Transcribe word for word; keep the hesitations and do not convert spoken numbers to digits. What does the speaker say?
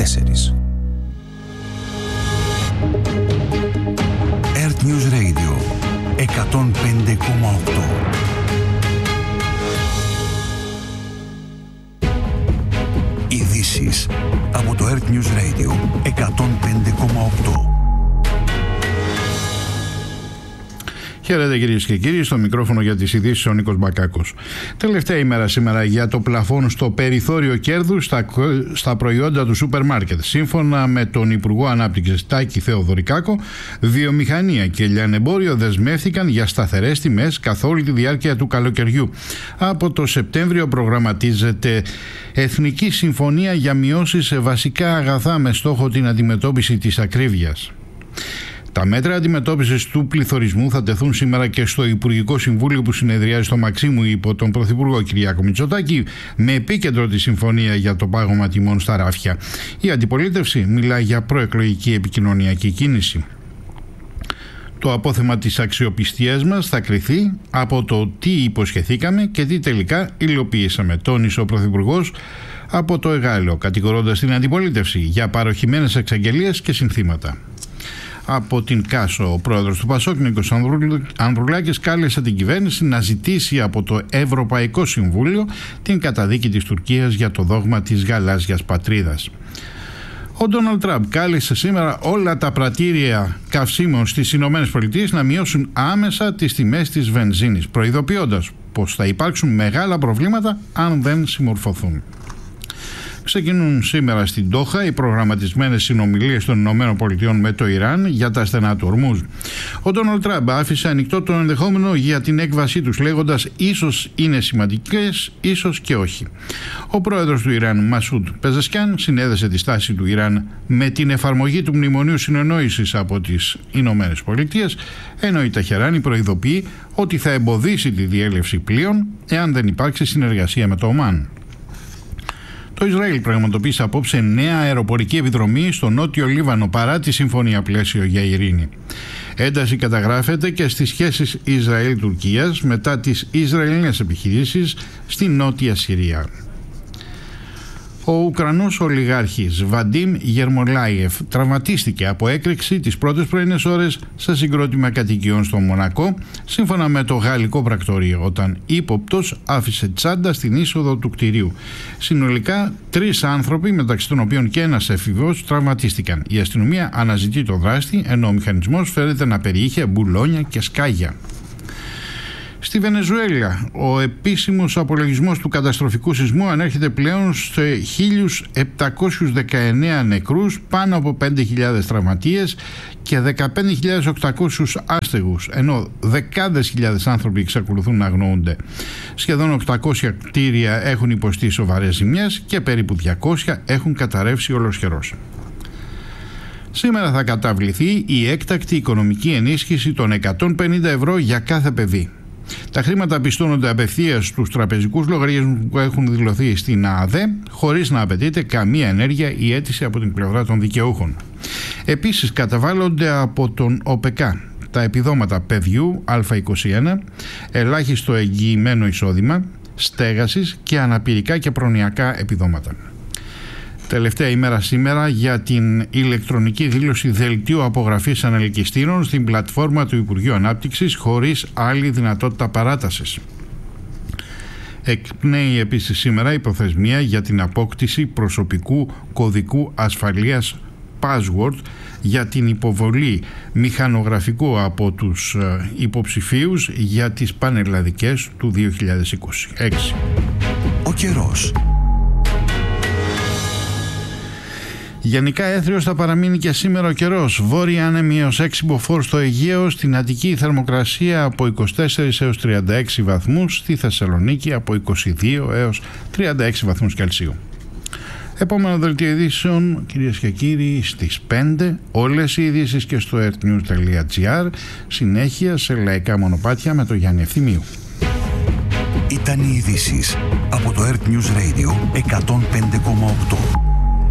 τέσσερις. Earth News Radio εκατόν πέντε κόμμα οκτώ. Ειδήσεις από το Earth News Radio εκατόν πέντε κόμμα οκτώ. Χαίρετε κυρίες και κύριοι, στο μικρόφωνο για τις ειδήσεις ο Νίκος Μπακάκος. Τελευταία ημέρα σήμερα για το πλαφόν στο περιθώριο κέρδους στα, στα προϊόντα του σούπερ μάρκετ. Σύμφωνα με τον Υπουργό Ανάπτυξης Τάκη Θεοδωρικάκο, βιομηχανία και λιανεμπόριο δεσμεύτηκαν για σταθερές τιμές καθ' όλη τη διάρκεια του καλοκαιριού. Από το Σεπτέμβριο προγραμματίζεται Εθνική Συμφωνία για μειώσεις σε βασικά αγαθά με στόχο την αντιμετώπιση της ακρίβειας. Τα μέτρα αντιμετώπισης του πληθωρισμού θα τεθούν σήμερα και στο Υπουργικό Συμβούλιο που συνεδριάζει στο Μαξίμου υπό τον Πρωθυπουργό Κυριάκο Μητσοτάκη, με επίκεντρο τη συμφωνία για το πάγωμα τιμών στα ράφια. Η αντιπολίτευση μιλά για προεκλογική επικοινωνιακή κίνηση. Το απόθεμα της αξιοπιστίας μας θα κριθεί από το τι υποσχεθήκαμε και τι τελικά υλοποιήσαμε, τόνισε ο Πρωθυπουργός από το Εγάλεο, κατηγορώντας την αντιπολίτευση για παροχημένες εξαγγελίες και συνθήματα. Από την Κάσο, ο πρόεδρος του Πασόκ, Νίκος Ανδρουλάκης, κάλεσε την κυβέρνηση να ζητήσει από το Ευρωπαϊκό Συμβούλιο την καταδίκη της Τουρκίας για το δόγμα της γαλάζιας πατρίδας. Ο Ντόναλντ Τραμπ κάλεσε σήμερα όλα τα πρατήρια καυσίμων στις Ηνωμένες Πολιτείες να μειώσουν άμεσα τις τιμές της βενζίνης, προειδοποιώντας πως θα υπάρξουν μεγάλα προβλήματα αν δεν συμμορφωθούν. Ξεκινούν σήμερα στην Ντόχα οι προγραμματισμένες συνομιλίες των ΗΠΑ με το Ιράν για τα στενά του Ορμούζ. Ο Ντόναλντ Τραμπ άφησε ανοιχτό το ενδεχόμενο για την έκβασή τους, λέγοντας ίσως είναι σημαντικές, ίσως και όχι. Ο πρόεδρος του Ιράν, Μασούντ Πεζεσκιάν, συνέδεσε τη στάση του Ιράν με την εφαρμογή του Μνημονίου Συνεννόησης από τις ΗΠΑ, ενώ η Τεχεράνη προειδοποιεί ότι θα εμποδίσει τη διέλευση πλοίων εάν δεν υπάρξει συνεργασία με το Ομάν. Το Ισραήλ πραγματοποίησε απόψε νέα αεροπορική επιδρομή στο νότιο Λίβανο παρά τη συμφωνία πλαίσιο για ειρήνη. Ένταση καταγράφεται και στις σχέσεις Ισραήλ-Τουρκίας μετά τις Ισραηλινές επιχειρήσεις στη νότια Συρία. Ο Ουκρανός ολιγάρχης Βαντίμ Γερμολάιεφ τραυματίστηκε από έκρηξη τις πρώτες πρωινές ώρες σε συγκρότημα κατοικιών στο Μονακό, σύμφωνα με το γαλλικό πρακτορείο, όταν ύποπτος άφησε τσάντα στην είσοδο του κτηρίου. Συνολικά τρεις άνθρωποι, μεταξύ των οποίων και ένας έφηβος, τραυματίστηκαν. Η αστυνομία αναζητεί το δράστη, ενώ ο μηχανισμός φέρεται να περιείχε μπουλόνια και σκάγια. Στη Βενεζουέλα, ο επίσημος απολογισμός του καταστροφικού σεισμού ανέρχεται πλέον σε χίλιους επτακόσιους δεκαεννέα νεκρούς, πάνω από πέντε χιλιάδες τραυματίες και δεκαπέντε χιλιάδες οκτακόσιους άστεγους, ενώ δεκάδες χιλιάδες άνθρωποι εξακολουθούν να αγνοούνται. Σχεδόν οκτακόσια κτίρια έχουν υποστεί σοβαρές ζημιές και περίπου διακόσια έχουν καταρρεύσει ολοσχερώς. Σήμερα θα καταβληθεί η έκτακτη οικονομική ενίσχυση των εκατόν πενήντα ευρώ για κάθε παιδί. Τα χρήματα πιστώνονται απευθείας στους τραπεζικούς λογαριασμούς που έχουν δηλωθεί στην ΑΑΔΕ, χωρίς να απαιτείται καμία ενέργεια ή αίτηση από την πλευρά των δικαιούχων. Επίσης καταβάλλονται από τον ΟΠΕΚΑ τα επιδόματα παιδιού Α είκοσι ένα, ελάχιστο εγγυημένο εισόδημα, στέγασης και αναπηρικά και προνοιακά επιδόματα. Τελευταία ημέρα σήμερα για την ηλεκτρονική δήλωση δελτίου απογραφής ανελκυστήρων στην πλατφόρμα του Υπουργείου Ανάπτυξης χωρίς άλλη δυνατότητα παράτασης. Εκπνέει επίσης σήμερα η προθεσμία για την απόκτηση προσωπικού κωδικού ασφαλείας password για την υποβολή μηχανογραφικού από τους υποψηφίους για τις πανελλαδικές του δύο χιλιάδες είκοσι έξι. Ο καιρός. Γενικά έθριος θα παραμείνει και σήμερα ο καιρός. Βόρεια άνεμη έως έξι μποφόρ στο Αιγαίο, στην Αττική η θερμοκρασία από είκοσι τέσσερα έως τριάντα έξι βαθμούς, στη Θεσσαλονίκη από είκοσι δύο έως τριάντα έξι βαθμούς Κελσίου. Επόμενο δελτίο ειδήσεων, κυρίες και κύριοι, στις πέντε. Όλες οι ειδήσεις και στο earthnews τελεία gr. Συνέχεια σε λαϊκά μονοπάτια με το Γιάννη Ευθυμίου. Ήταν οι ειδήσεις από το Earth News Radio εκατόν πέντε κόμμα οκτώ.